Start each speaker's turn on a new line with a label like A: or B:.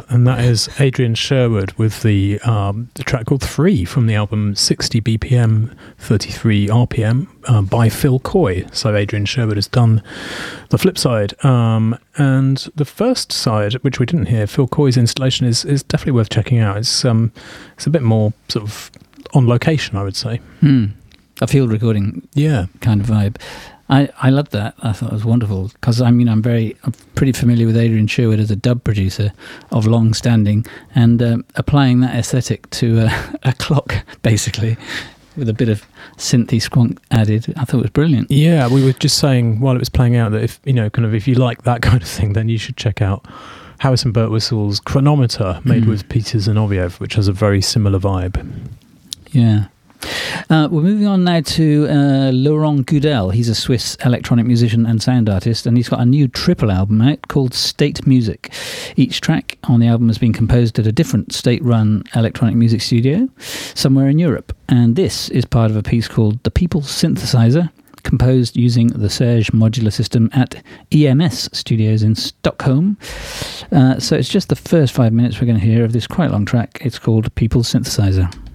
A: and that is Adrian Sherwood with the track called 3 from the album 60 BPM, 33 RPM by Phil Coy. So Adrian Sherwood has done the flip side. And the first side, which we didn't hear, Phil Coy's installation is definitely worth checking out. It's a bit more sort of on location, I would say.
B: A field recording kind of vibe. I loved that. I thought it was wonderful because I'm pretty familiar with Adrian Sherwood as a dub producer of long standing, and applying that aesthetic to a clock basically with a bit of synthy squonk added. I thought it was brilliant.
A: Yeah, we were just saying while it was playing out that if you like that kind of thing, then you should check out Harrison Birtwhistle's Chronometer, made with Peter Zinoviev, which has a very similar vibe.
B: Yeah. We're moving on now to Laurent Goudel. He's a Swiss electronic musician and sound artist, and he's got a new triple album out called State Music. Each track on the album has been composed at a different state-run electronic music studio somewhere in Europe, and this is part of a piece called The People's Synthesizer, composed using the Serge modular system at EMS Studios in Stockholm. So it's just the first 5 minutes we're going to hear of this quite long track. It's called People's Synthesizer.